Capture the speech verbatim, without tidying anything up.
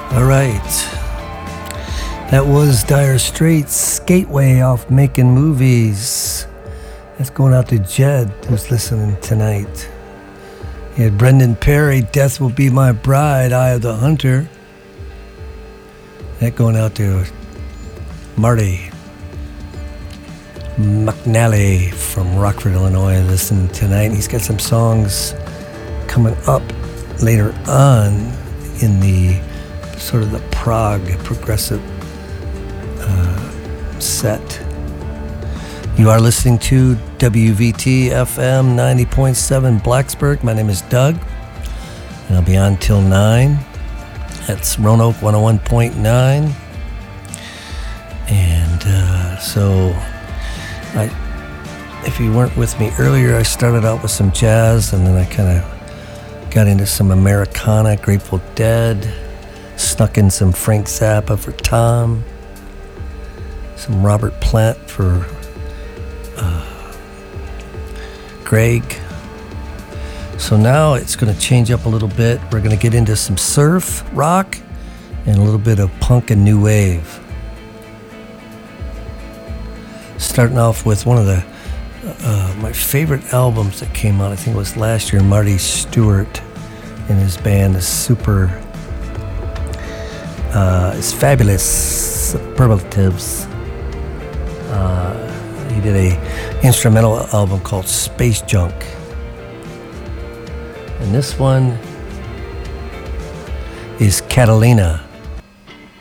All right. That was Dire Straits, Skateway off Making Movies. That's going out to Jed, who's listening tonight. You had Brendan Perry, Death Will Be My Bride, Eye of the Hunter. That going out to Marty McNally from Rockford, Illinois, listening tonight. He's got some songs coming up later on in the sort of the prog progressive uh, set. You are listening to W V T F M ninety point seven Blacksburg. My name is Doug, and I'll be on till nine. That's Roanoke one oh one point nine. And uh, so, I, if you weren't with me earlier, I started out with some jazz, and then I kind of got into some Americana, Grateful Dead, snuck in some Frank Zappa for Tom, some Robert Plant for uh, Greg. So now it's going to change up a little bit. We're going to get into some surf, rock, and a little bit of punk and new wave. Starting off with one of the uh, my favorite albums that came out, I think it was last year, Marty Stewart and his band is super, uh, it's fabulous superlatives. Uh, he did a instrumental album called Space Junk. And this one is Catalina.